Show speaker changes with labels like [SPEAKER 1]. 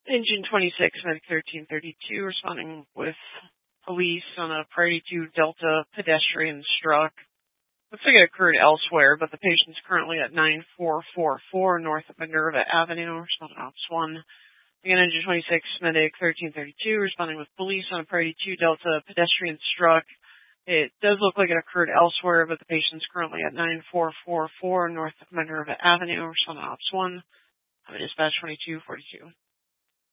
[SPEAKER 1] Engine 26, Medic 1332, responding with police on a priority 2 Delta pedestrian struck. Looks like it occurred elsewhere, but the patient's currently at 9444 north of Minerva Avenue, responding to Ops 1. Again, Engine 26, Medic 1332, responding with police on a priority 2 Delta pedestrian struck. It does look like it occurred elsewhere, but the patient's currently at 9444 north of Minerva Avenue, responding to Ops 1. Dispatch 2242.